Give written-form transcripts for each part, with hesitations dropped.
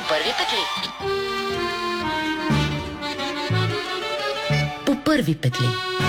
първи петли. По първи петли.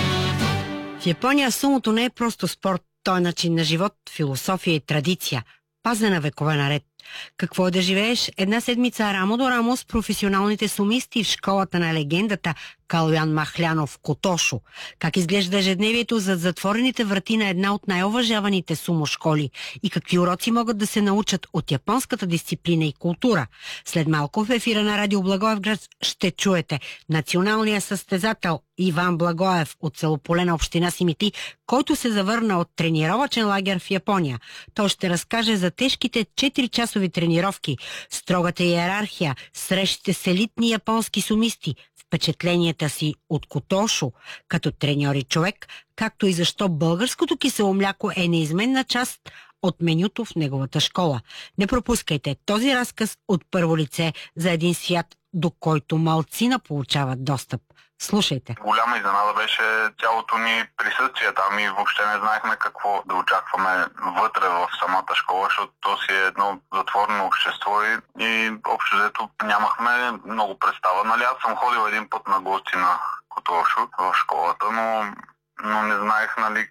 В Япония сумото не е просто спорт, той е начин на живот, философия и традиция, пазена векове наред. Какво е да живееш една седмица рамо до рамо с професионалните сумисти в школата на легендата Калуян Махлянов Котошо? Как изглежда ежедневието зад затворените врати на една от най-уважаваните сумо школи? И какви уроци могат да се научат от японската дисциплина и култура? След малко в ефира на Радио Благоевград ще чуете националния състезател Иван Благоев от село Полена, община Симити, който се завърна от тренировъчен лагер в Япония. Той ще разкаже за тежките 4-часови тренировки, строгата иерархия, срещите с елитни японски сумисти, впечатленията си от Котошо като треньор и човек, както и защо българското кисело мляко е неизменна част от менюто в неговата школа. Не пропускайте този разказ от първо лице за един свят, до който малцина получават достъп. Слушайте. Голяма изненада беше цялото ни присъствие там и въобще не знаехме какво да очакваме вътре в самата школа, защото то си е едно затворено общество и общо взето нямахме много представа. Нали, аз съм ходил един път на гости на Котошо в школата, но не знаех, нали,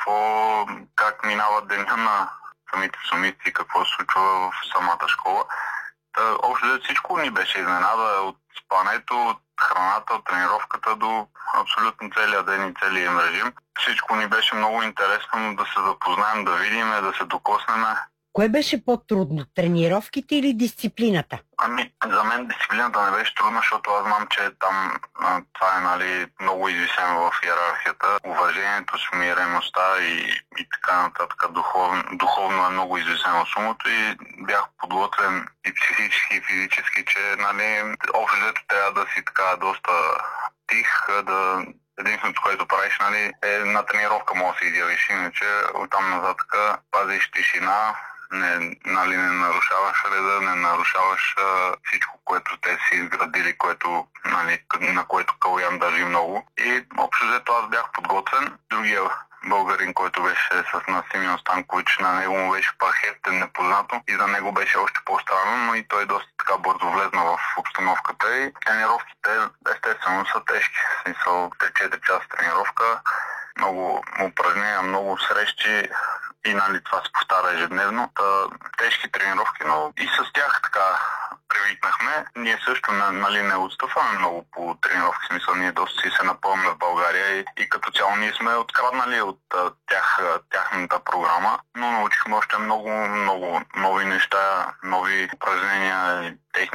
как минава деня на самите сумисти, какво се случва в самата школа. Общо взето всичко ни беше изненада, от спането, от храната, от тренировката до абсолютно целия ден и целия им режим. Всичко ни беше много интересно да се запознаем, да видим, да се докоснем. Кое беше по-трудно, тренировките или дисциплината? За мен дисциплината не беше трудна, защото аз знам, че там това е, нали, много извисено в иерархията. Уважението, смиреността и така нататък. Духовно е много извисено сумото и бях подготвен и психически, и физически, че, нали, общо взето трябва да си така доста тих, единственото, което правиш, нали, е на тренировка може да се изявиш, иначе оттам назад пазиш тишина, не нарушаваш реда, не нарушаваш всичко, което те си изградили, което, нали, на което Калуян държи много. И общо взето аз бях подготвен. Другия българин, който беше с нас, Симеон Станкович, на него му беше пахетен непознато и за него беше още по-странно, но и той доста така бързо влезна в обстановката и тренировките естествено са тежки. В смисъл 3-4 часа тренировка, много упражнения, много срещи и, нали, това се повтаря ежедневно. Тежки тренировки, но и с тях така привикнахме. Ние също, нали, не отстъпваме много по тренировки, в смисъл ние доста си се напълваме в България и като цяло ние сме откраднали от тяхната програма, но научихме още много нови неща, нови упражнения, техники.